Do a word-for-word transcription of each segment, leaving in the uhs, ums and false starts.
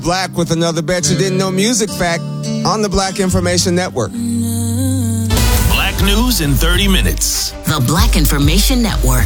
Black with another Bet You Didn't Know music fact on the Black Information Network. Black news in thirty minutes. The Black Information Network.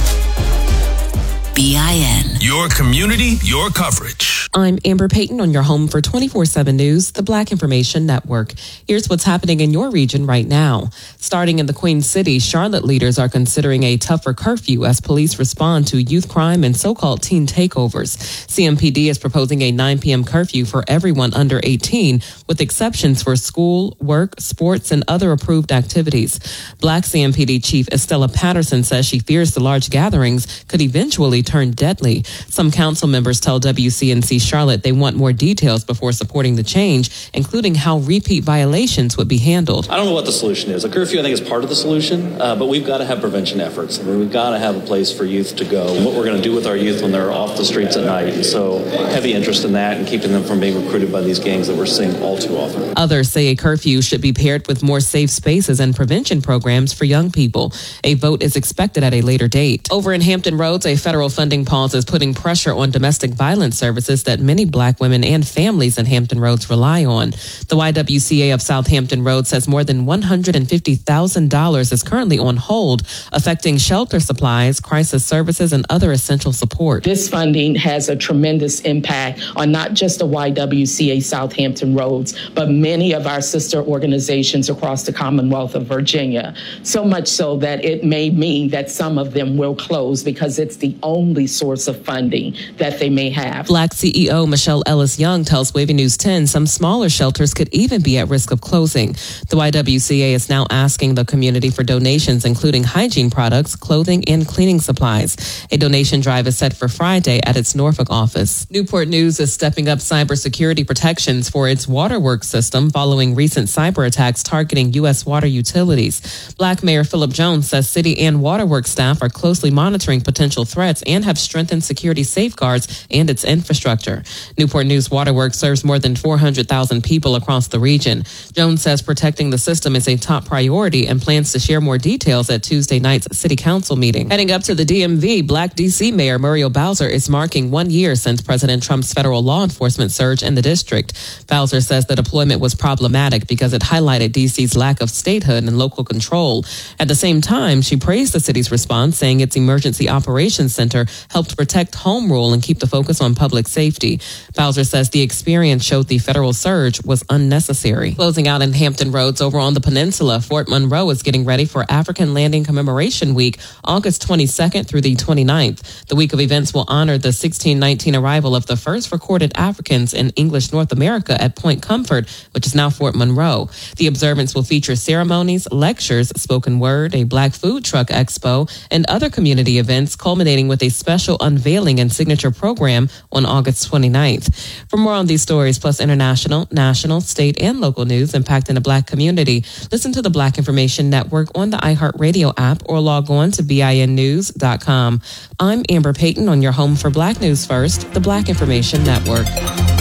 B I N. Your community, your coverage. I'm Amber Payton on your home for twenty-four seven News, the Black Information Network. Here's what's happening in your region right now. Starting in the Queen City, Charlotte leaders are considering a tougher curfew as police respond to youth crime and so-called teen takeovers. C M P D is proposing a nine p.m. curfew for everyone under eighteen, with exceptions for school, work, sports, and other approved activities. Black C M P D Chief Estella Patterson says she fears the large gatherings could eventually turn deadly. Some council members tell W C N C Charlotte they want more details before supporting the change, including how repeat violations would be handled. I don't know what the solution is. A curfew, I think, is part of the solution, uh, but we've got to have prevention efforts. I mean, we've got to have a place for youth to go. What we're going to do with our youth when they're off the streets at night. And so heavy interest in that and keeping them from being recruited by these gangs that we're seeing all too often. Others say a curfew should be paired with more safe spaces and prevention programs for young people. A vote is expected at a later date. Over in Hampton Roads, a federal funding pause is putting pressure on domestic violence services that many Black women and families in Hampton Roads rely on. The Y W C A of Southampton Road says more than one hundred fifty thousand dollars is currently on hold, affecting shelter supplies, crisis services, and other essential support. This funding has a tremendous impact on not just the Y W C A Southampton Roads, but many of our sister organizations across the Commonwealth of Virginia. So much so that it may mean that some of them will close because it's the only source of funding that they may have. Black C E O Michelle Ellis Young tells Wavy News ten some smaller shelters could even be at risk of closing. The Y W C A is now asking the community for donations, including hygiene products, clothing, and cleaning supplies. A donation drive is set for Friday at its Norfolk office. Newport News is stepping up cybersecurity protections for its waterworks system following recent cyber attacks targeting U S water utilities. Black Mayor Philip Jones says city and waterworks staff are closely monitoring potential threats and have strengthened security safeguards and its infrastructure. Newport News Waterworks serves more than four hundred thousand people across the region. Jones says protecting the system is a top priority and plans to share more details at Tuesday night's City Council meeting. Heading up to the D M V, Black D C Mayor Muriel Bowser is marking one year since President Trump's federal law enforcement surge in the district. Bowser says the deployment was problematic because it highlighted D C's lack of statehood and local control. At the same time, she praised the city's response, saying its Emergency Operations Center helped protect home rule and keep the focus on public safety. Bowser says the experience showed the federal surge was unnecessary. Closing out in Hampton Roads over on the peninsula, Fort Monroe is getting ready for African Landing Commemoration Week, August twenty-second through the twenty-ninth. The week of events will honor the sixteen nineteen arrival of the first recorded Africans in English North America at Point Comfort, which is now Fort Monroe. The observance will feature ceremonies, lectures, spoken word, a Black food truck expo, and other community events, culminating with a special unveiling and signature program on August twenty-ninth. For more on these stories, plus international, national, state, and local news impacting the Black community, listen to the Black Information Network on the iHeartRadio app or log on to B I N news dot com. I'm Amber Payton on your home for Black News First, the Black Information Network.